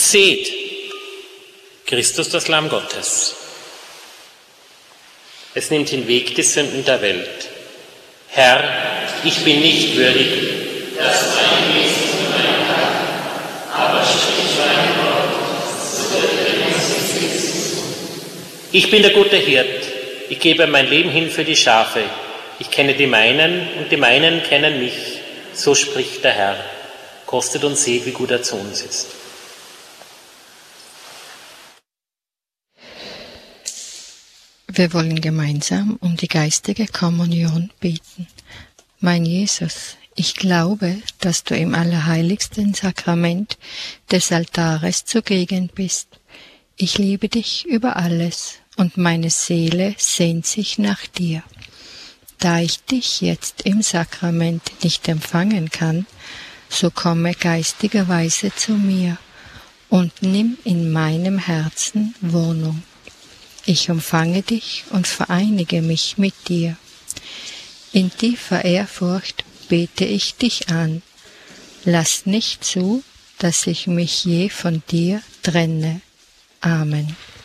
Seht, Christus, das Lamm Gottes. Es nimmt hinweg die Sünden der Welt. Herr, ich bin nicht würdig, dass du eingehst in mein Herz, aber sprich mein Wort, so wird dein Gesetz. Ich bin der gute Hirt, ich gebe mein Leben hin für die Schafe. Ich kenne die meinen und die meinen kennen mich, so spricht der Herr. Kostet und seht, wie gut er zu uns ist. Wir wollen gemeinsam um die geistige Kommunion beten. Mein Jesus, ich glaube, dass du im allerheiligsten Sakrament des Altares zugegen bist. Ich liebe dich über alles und meine Seele sehnt sich nach dir. Da ich dich jetzt im Sakrament nicht empfangen kann, so komme geistigerweise zu mir und nimm in meinem Herzen Wohnung. Ich umfange dich und vereinige mich mit dir. In tiefer Ehrfurcht bete ich dich an. Lass nicht zu, dass ich mich je von dir trenne. Amen.